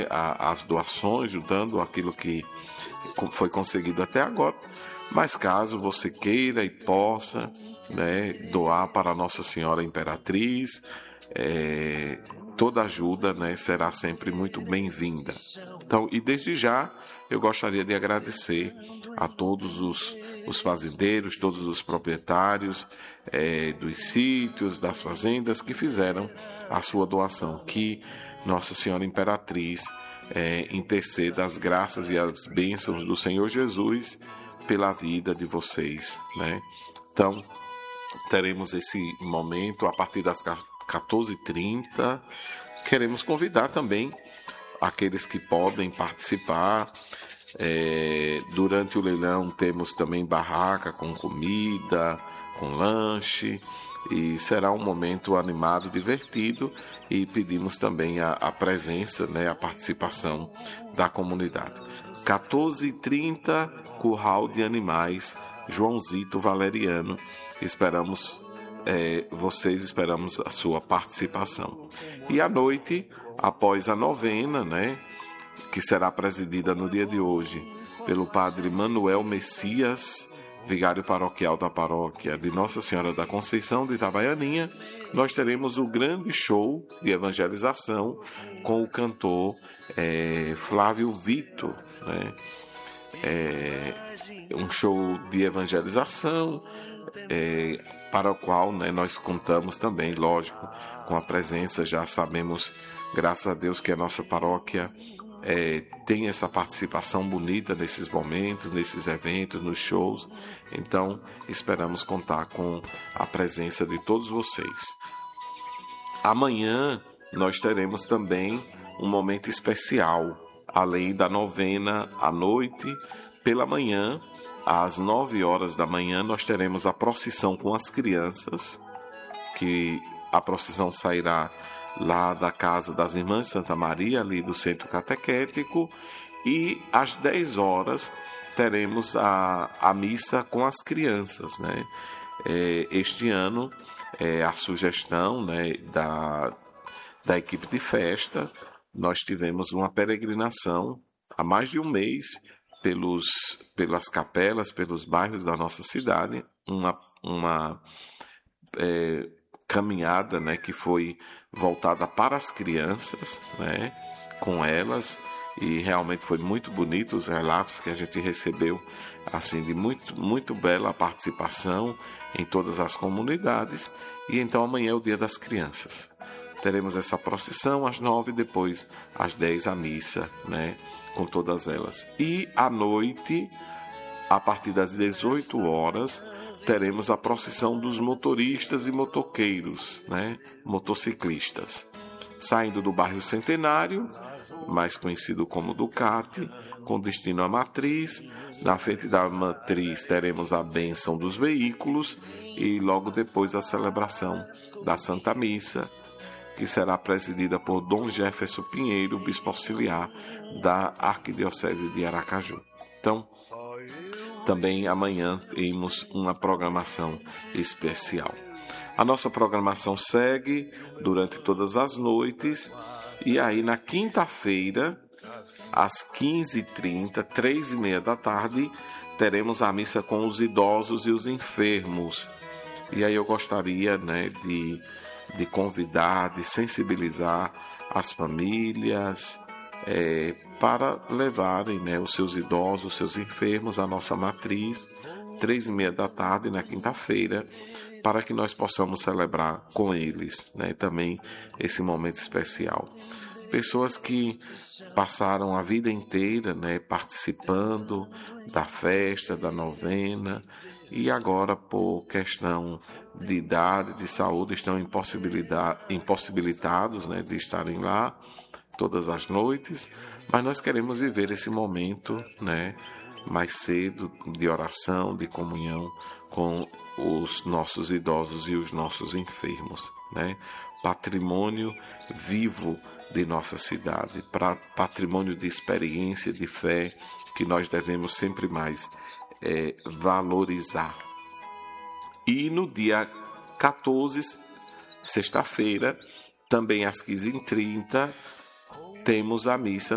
as doações, juntando aquilo que foi conseguido até agora. Mas caso você queira e possa, né, doar para Nossa Senhora Imperatriz, toda ajuda, né, será sempre muito bem-vinda. Então, e desde já eu gostaria de agradecer a todos os fazendeiros, todos os proprietários dos sítios, das fazendas que fizeram a sua doação. Que Nossa Senhora Imperatriz interceda as graças e as bênçãos do Senhor Jesus pela vida de vocês, né? Então, teremos esse momento a partir das 14h30. Queremos convidar também aqueles que podem participar. Durante o leilão temos também barraca com comida, com lanche, e será um momento animado, divertido, e pedimos também a presença, né, a participação da comunidade. 14h30, Curral de Animais, Joãozito Valeriano. Esperamos esperamos a sua participação. E à noite, após a novena, né, que será presidida no dia de hoje pelo padre Manuel Messias, vigário paroquial da paróquia de Nossa Senhora da Conceição de Itabaianinha, nós teremos o grande show de evangelização com o cantor Flávio Vito, né? Um show de evangelização para o qual, né, nós contamos também, lógico, com a presença. Já sabemos, graças a Deus, que a nossa paróquia tem essa participação bonita nesses momentos, nesses eventos, nos shows. Então, esperamos contar com a presença de todos vocês. Amanhã nós teremos também um momento especial, além da novena à noite. Pela manhã, às 9h da manhã, nós teremos a procissão com as crianças, que a procissão sairá lá da casa das Irmãs Santa Maria, ali do Centro Catequético, e às 10h teremos a missa com as crianças, né? Este ano, a sugestão, né, da equipe de festa, nós tivemos uma peregrinação há mais de um mês pelas capelas, pelos bairros da nossa cidade, uma caminhada, né, que foi voltada para as crianças, né, com elas, e realmente foi muito bonito os relatos que a gente recebeu, assim, de muito bela participação em todas as comunidades. E então amanhã é o Dia das Crianças. Teremos essa procissão às 9h, depois às 10h a missa, né, com todas elas. E à noite, a partir das 18h, teremos a procissão dos motoristas e motoqueiros, né, motociclistas, saindo do bairro Centenário, mais conhecido como Ducati, com destino à Matriz. Na frente da Matriz teremos a bênção dos veículos e logo depois a celebração da Santa Missa, que será presidida por Dom Jefferson Pinheiro, bispo auxiliar da Arquidiocese de Aracaju. Então, também amanhã temos uma programação especial. A nossa programação segue durante todas as noites, e aí na quinta-feira, às 15h30, 15h30, teremos a missa com os idosos e os enfermos. E aí eu gostaria, né, de convidar, de sensibilizar as famílias para levarem, né, os seus idosos, os seus enfermos à nossa matriz, 15h30 na quinta-feira, para que nós possamos celebrar com eles, né, também esse momento especial. Pessoas que passaram a vida inteira, né, participando da festa, da novena, e agora, por questão de idade, de saúde, estão impossibilitados, né, de estarem lá todas as noites, mas nós queremos viver esse momento, né, mais cedo, de oração, de comunhão com os nossos idosos e os nossos enfermos, né? Patrimônio vivo de nossa cidade, patrimônio de experiência, de fé, que nós devemos sempre mais valorizar. E no dia 14, sexta-feira, também às 15h30, temos a missa